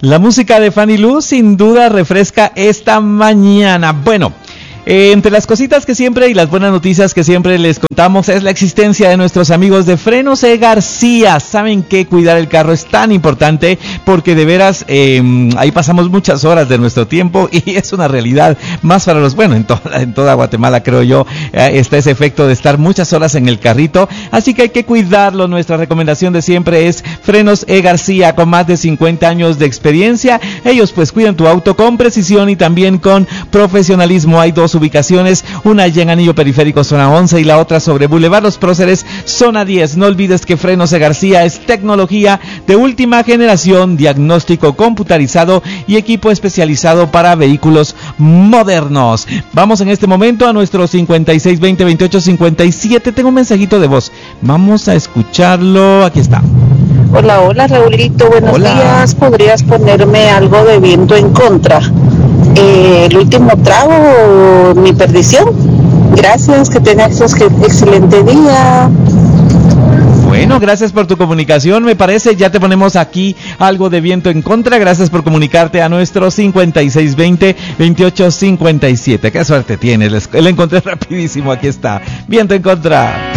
La música de Fanny Lu sin duda refresca esta mañana. Bueno, entre las cositas que siempre y las buenas noticias que siempre les contamos es la existencia de nuestros amigos de Frenos E. García. Saben que cuidar el carro es tan importante porque de veras ahí pasamos muchas horas de nuestro tiempo y es una realidad más para los, bueno, en toda Guatemala creo yo está ese efecto de estar muchas horas en el carrito, así que hay que cuidarlo. Nuestra recomendación de siempre es Frenos E. García, con más de 50 años de experiencia. Ellos pues cuidan tu auto con precisión y también con profesionalismo. Hay dos ubicaciones, una allá en Anillo Periférico, zona 11, y la otra sobre Boulevard Los Próceres, zona 10. No olvides que Frenos E. García es tecnología de última generación, diagnóstico computarizado y equipo especializado para vehículos modernos. Vamos en este momento a nuestro 56202857. Tengo un mensajito de voz, vamos a escucharlo. Aquí está. Hola, hola Raulito, buenos días. ¿Podrías ponerme algo de Viento en Contra? El último trago, mi perdición. Gracias, que tengas un excelente día. Bueno, gracias por tu comunicación, me parece, ya te ponemos aquí algo de Viento en Contra. Gracias por comunicarte a nuestro 56202857. Qué suerte tienes, lo encontré rapidísimo, aquí está, Viento en Contra.